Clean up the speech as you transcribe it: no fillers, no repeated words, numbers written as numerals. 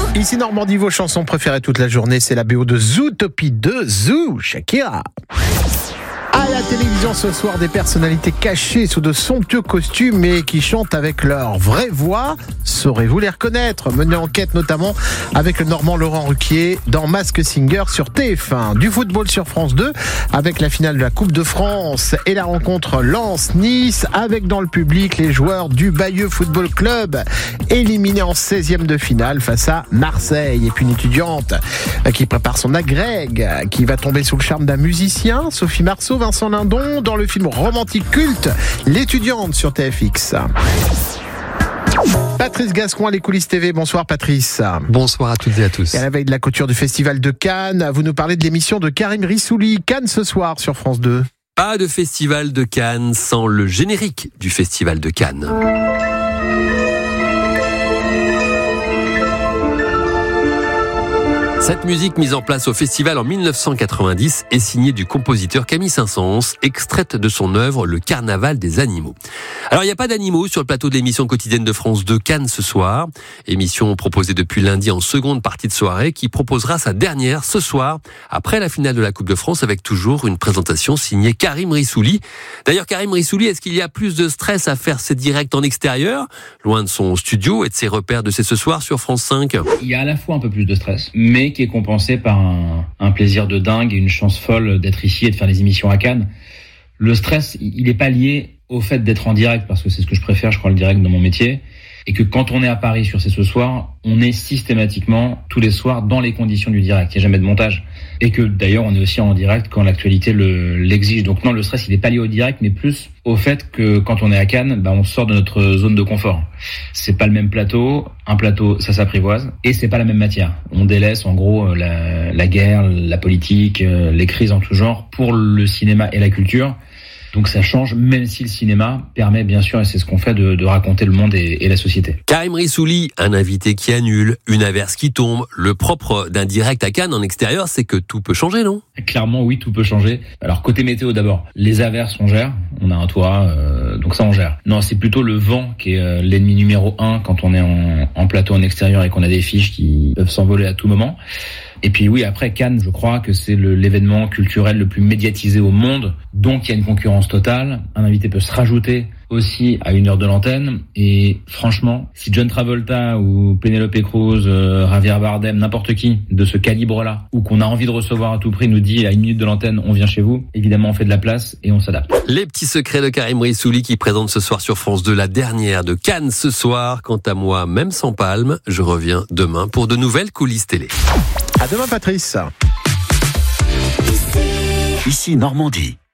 Ici Normandie, vos chansons préférées toute la journée, c'est la BO de Zootopie 2, Zoo, Shakira. À la télévision ce soir, des personnalités cachées sous de somptueux costumes et qui chantent avec leur vraie voix. Saurez-vous les reconnaître? Menez enquête notamment avec le Normand Laurent Ruquier dans Masked Singer sur TF1. Du football sur France 2 avec la finale de la Coupe de France et la rencontre Lens-Nice avec dans le public les joueurs du Bayeux Football Club éliminés en 16e de finale face à Marseille. Et puis une étudiante qui prépare son agrég, qui va tomber sous le charme d'un musicien, Sophie Marceau, Vincent Lindon, dans le film romantique culte L'étudiante sur TFX. Patrice Gascon à les coulisses TV. Bonsoir Patrice. Bonsoir à toutes et à tous. Et à la veille de la clôture du Festival de Cannes, vous nous parlez de l'émission de Karim Rissouli, Cannes ce soir sur France 2. Pas de Festival de Cannes sans le générique du Festival de Cannes. Cette musique mise en place au festival en 1990 est signée du compositeur Camille Saint-Saëns, extraite de son œuvre Le Carnaval des animaux. Alors il n'y a pas d'animaux sur le plateau de l'émission quotidienne de France 2 Cannes ce soir, émission proposée depuis lundi en seconde partie de soirée qui proposera sa dernière ce soir après la finale de la Coupe de France avec toujours une présentation signée Karim Rissouli. D'ailleurs Karim Rissouli, est-ce qu'il y a plus de stress à faire ses directs en extérieur, loin de son studio et de ses repères de ce soir sur France 5? Il y a à la fois un peu plus de stress, mais qui est compensé par un plaisir de dingue et une chance folle d'être ici et de faire des émissions à Cannes. Le stress, il n'est pas lié au fait d'être en direct, parce que c'est ce que je préfère, je crois, le direct dans mon métier, et que quand on est à Paris sur C'est ce soir, on est systématiquement, tous les soirs, dans les conditions du direct. Il n'y a jamais de montage. Et que d'ailleurs, on est aussi en direct quand l'actualité l'exige. Donc non, le stress, il n'est pas lié au direct, mais plus au fait que quand on est à Cannes, on sort de notre zone de confort. C'est pas le même plateau. Un plateau, ça s'apprivoise. Et c'est pas la même matière. On délaisse, en gros, la guerre, la politique, les crises en tout genre pour le cinéma et la culture. Donc ça change, même si le cinéma permet bien sûr, et c'est ce qu'on fait, de raconter le monde et la société. Karim Rissouli, un invité qui annule, une averse qui tombe. Le propre d'un direct à Cannes en extérieur, c'est que tout peut changer, non? Clairement, oui, tout peut changer. Alors côté météo d'abord, les averses on gère, on a un toit, donc ça on gère. Non, c'est plutôt le vent qui est l'ennemi numéro 1 quand on est en plateau en extérieur et qu'on a des fiches qui peuvent s'envoler à tout moment. Et puis oui, après Cannes, je crois que c'est l'événement culturel le plus médiatisé au monde, donc il y a une concurrence totale. Un invité peut se rajouter aussi à 1 heure de l'antenne, et franchement, si John Travolta ou Penelope Cruz, Javier Bardem, n'importe qui de ce calibre-là, ou qu'on a envie de recevoir à tout prix, nous dit à 1 minute de l'antenne, on vient chez vous, évidemment on fait de la place et on s'adapte. Les petits secrets de Karim Rissouli qui présente ce soir sur France 2 la dernière de Cannes ce soir. Quant à moi, même sans palme, je reviens demain pour de nouvelles coulisses télé. À demain Patrice. Ici Normandie.